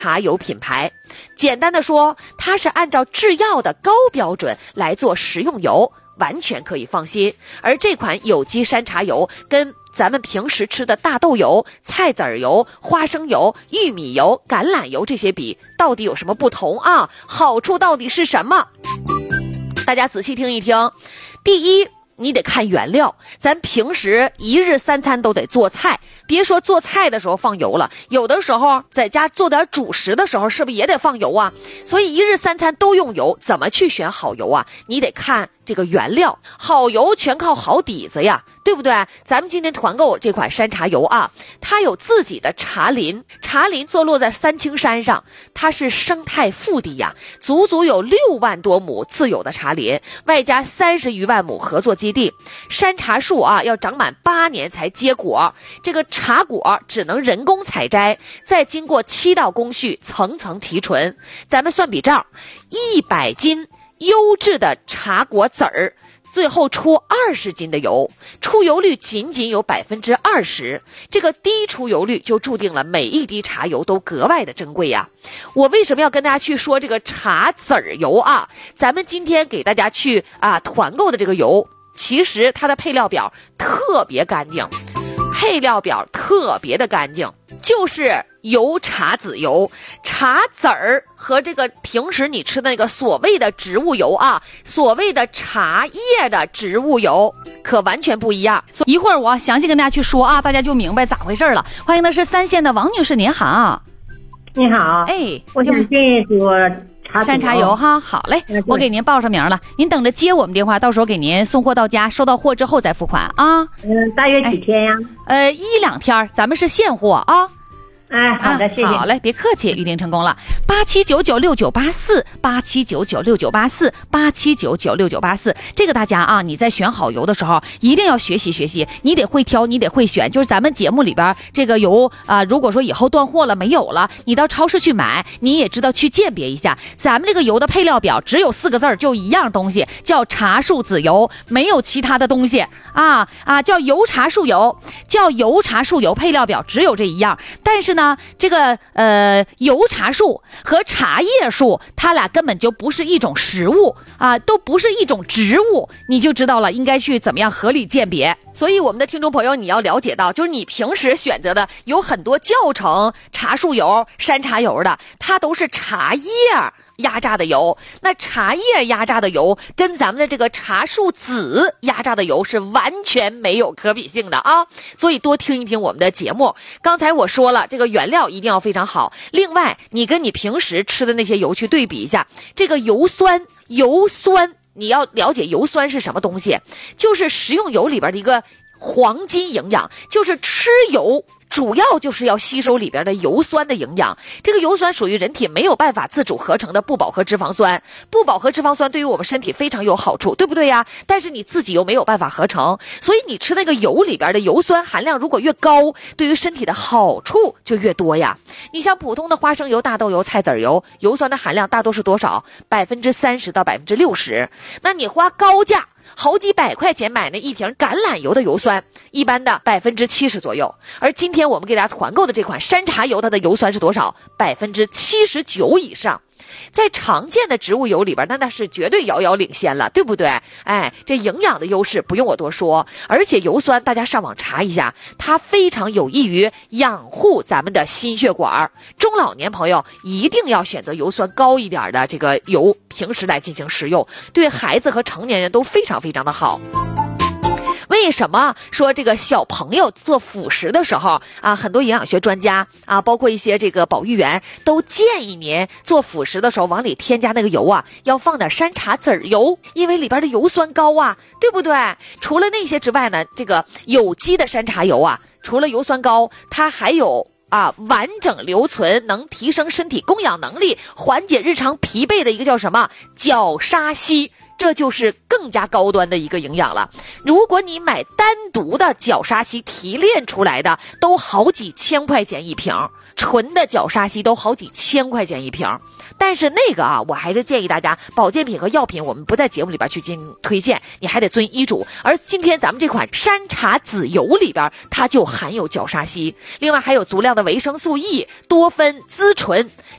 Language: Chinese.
茶油品牌。简单的说，它是按照制药的高标准来做食用油，完全可以放心。而这款有机山茶油跟咱们平时吃的大豆油、菜籽油、花生油、玉米油、橄榄油这些比，到底有什么不同啊？好处到底是什么？大家仔细听一听。第一，你得看原料，咱平时一日三餐都得做菜，别说做菜的时候放油了，有的时候在家做点主食的时候，是不是也得放油啊？所以一日三餐都用油，怎么去选好油啊？你得看这个原料，好油全靠好底子呀，对不对？咱们今天团购这款山茶油啊，它有自己的茶林，茶林坐落在三清山上，它是生态腹地呀，足足有6万多亩自有的茶林，外加30余万亩合作基地。山茶树啊，要长满8年才结果，这个茶果只能人工采摘，再经过7道工序层层提纯。咱们算笔账，100斤优质的茶果籽儿，最后出20斤的油，出油率仅仅有20%，这个低出油率就注定了每一滴茶油都格外的珍贵呀。我为什么要跟大家去说这个茶籽儿油啊？咱们今天给大家去团购的这个油，其实它的配料表特别干净，配料表特别的干净，就是油茶籽油，茶籽儿和这个平时你吃的那个所谓的植物油啊，所谓的茶叶的植物油可完全不一样。 一会儿我详细跟大家去说啊，大家就明白咋回事了。欢迎的是3线的王女士，您好。 你好，我想建议说山茶油哈，好嘞，我给您报上名了，您等着接我们电话，到时候给您送货到家，收到货之后再付款啊。 大约几天呀 ？1-2天，咱们是现货啊。 好的，谢谢。 好嘞，别客气，预定成功了。87996984，87996984，87996984。这个大家啊，你在选好油的时候，一定要学习学习，你得会挑，你得会选。就是咱们节目里边这个油啊，如果说以后断货了没有了，你到超市去买，你也知道去鉴别一下。咱们这个油的配料表只有4个字，就一样东西，叫茶树籽油，没有其他的东西叫油茶树油，叫油茶树油，配料表只有这一样。但是呢，这个油茶树和茶叶树，它俩根本就不是一种食物啊，都不是一种植物，你就知道了应该去怎么样合理鉴别。 所以我们的听众朋友，你要了解到，就是你平时选择的有很多叫成茶树油、山茶油的，它都是茶叶压榨的油，那茶叶压榨的油跟咱们的这个茶树籽压榨的油是完全没有可比性的啊！所以多听一听我们的节目。刚才我说了，这个原料一定要非常好。另外，你跟你平时吃的那些油去对比一下，这个油酸，你要了解油酸是什么东西，就是食用油里边的一个黄金营养，就是吃油主要就是要吸收里边的油酸的营养。这个油酸属于人体没有办法自主合成的不饱和脂肪酸，不饱和脂肪酸对于我们身体非常有好处，对不对呀？但是你自己又没有办法合成，所以你吃那个油里边的油酸含量如果越高，对于身体的好处就越多呀。你像普通的花生油、大豆油、菜籽油，油酸的含量大多是多少？30%到60%。那你花高价好几百块钱买那一瓶橄榄油的油酸，一般的70%左右。而今天我们给大家团购的这款山茶油，它的油酸是多少？79%以上。在常见的植物油里边，那是绝对遥遥领先了，对不对？这营养的优势不用我多说。而且油酸大家上网查一下，它非常有益于养护咱们的心血管。中老年朋友一定要选择油酸高一点的这个油，平时来进行食用，对孩子和成年人都非常非常的好。为什么说这个小朋友做辅食的时候很多营养学专家包括一些这个保育员都建议您做辅食的时候往里添加那个油要放点山茶籽油，因为里边的油酸高对不对？除了那些之外呢，这个有机的山茶油除了油酸高，它还有完整留存，能提升身体供氧能力，缓解日常疲惫的一个叫什么角鲨烯，这就是更加高端的一个营养了。如果你买单独的角鲨烯提炼出来的，都好几千块钱一瓶纯的角鲨烯都好几千块钱一瓶。但是那个啊，我还是建议大家，保健品和药品我们不在节目里边去进行推荐，你还得遵医嘱。而今天咱们这款山茶籽油里边，它就含有角鲨烯，另外还有足量的维生素 E、多酚、滋醇。